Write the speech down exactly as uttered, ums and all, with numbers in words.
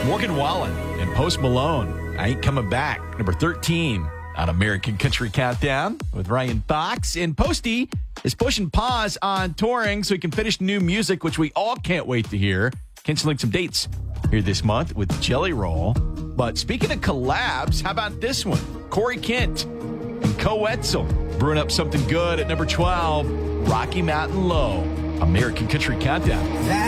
Morgan Wallen and Post Malone, I Ain't Coming Back, number thirteen on American Country Countdown with Ryan Fox. And Posty is pushing pause on touring so he can finish new music, which we all can't wait to hear. Canceling some dates here this month with Jelly Roll. But speaking of collabs, how about this one? Corey Kent and Co Etzel brewing up something good at number twelve, Rocky Mountain Low, American Country Countdown.